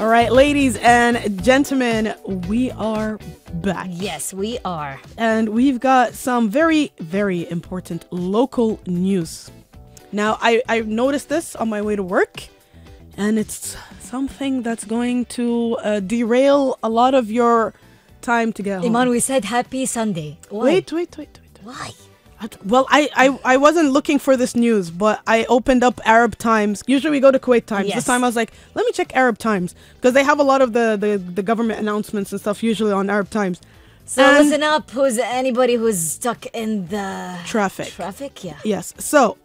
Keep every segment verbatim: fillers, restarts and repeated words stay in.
All right, ladies and gentlemen, we are back. Yes, we are. And we've got some very, very important local news. Now, I, I noticed this on my way to work, and it's something that's going to uh, derail a lot of your time to get home. Iman, we said happy Sunday. Why? Wait, wait, wait, wait. Why? Well, I, I, I wasn't looking for this news, but I opened up Arab Times. Usually we go to Kuwait Times. Yes. This time I was like, let me check Arab Times. Because they have a lot of the, the, the government announcements and stuff usually on Arab Times. So And- listen up, who's anybody who's stuck in the Traffic. traffic? Yeah. Yes. So,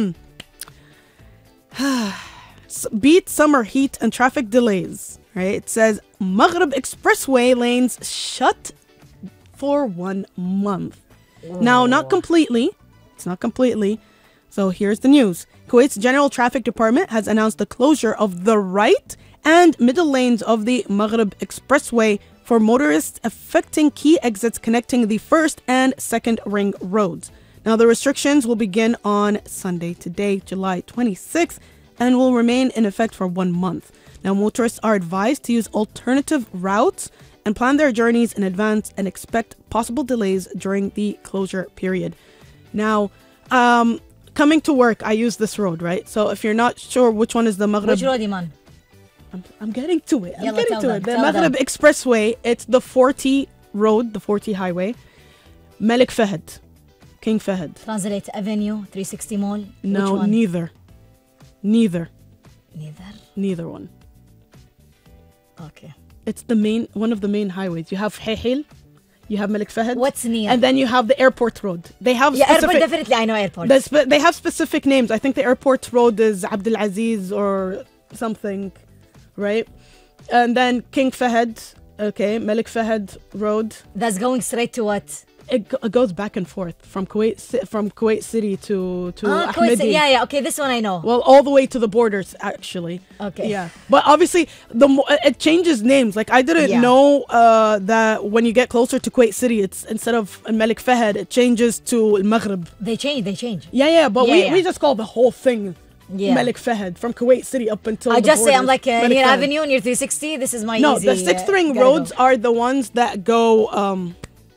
beat summer heat and traffic delays. Right? It says Maghreb Expressway lanes shut for one month. Now, not completely. It's not completely. So here's the news. Kuwait's General Traffic Department has announced the closure of the right and middle lanes of the Maghreb Expressway for motorists, affecting key exits connecting the first and second ring roads. Now, the restrictions will begin on Sunday, today, July twenty-sixth, and will remain in effect for one month. Now, motorists are advised to use alternative routes and plan their journeys in advance and expect possible delays during the closure period. Now, um, coming to work, I use this road, right? So if you're not sure which one is the Maghreb... Which road, Iman? I'm, I'm getting to it. I'm Yalla, getting tell to them, it. The tell Maghreb them. Expressway, it's the forty road, the forty highway. Malik Fahd. King Fahd. Translate Avenue, three sixty Mall. No, Which one? neither. Neither. Neither. Neither one. Okay. It's the main, one of the main highways. You have Hehil, you have Malik Fahd. What's near? And then you have the airport road. They have Yeah, airport, specific... definitely. I know airport. The spe- they have specific names. I think the airport road is Abdul Aziz or something, right? And then King Fahd, okay, Malik Fahd Road. That's going straight to what? It, go- it goes back and forth from Kuwait ci- from Kuwait City to to Ah, Kuwait Ahmedi. City. Yeah, yeah. Okay, this one I know. Well, all the way to the borders, actually. Okay. Yeah, but obviously the mo- it changes names. Like I didn't Yeah. know uh, that when you get closer to Kuwait City, it's instead of Malik Fahd, it changes to Al Maghreb. They change. They change. Yeah, yeah, but Yeah, we, yeah. we just call the whole thing Yeah. Malik Fahd from Kuwait City up until I the just say I'm borders. like uh, Malik near Fahd. Avenue, near three sixty. This is my No, easy. the sixth uh, ring gotta roads go. are the ones that go um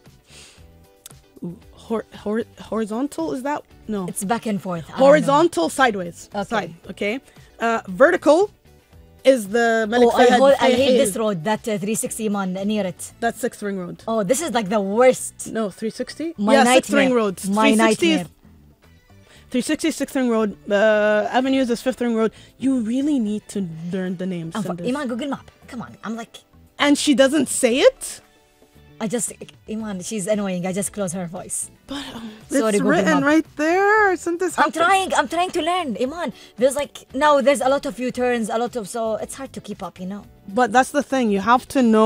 hor- hor- horizontal. Is that no It's back and forth. I don't know. horizontal sideways Okay. side? Okay, uh, vertical is the Malik Oh, I, Fahd. hold, I hate Hehel. this road. That uh, three sixty man uh, near it. That's sixth ring road. Oh, this is like the worst. No, three sixty. My yeah, sixth ring nightmare. road. My three sixty is nightmare. three sixty is sixth ring road. Uh, Avenues is fifth ring road. You really need to learn the names. I'm in fu- this. Iman, Google Map. Come on. I'm like, And she doesn't say it. I just, Iman, she's annoying. I just close her voice. But um, Sorry, it's Google written Map. right there. Isn't this I'm how to- trying. I'm trying to learn. Iman, there's like, now there's a lot of U-turns, a lot of, so it's hard to keep up, you know? But that's the thing. You have to know.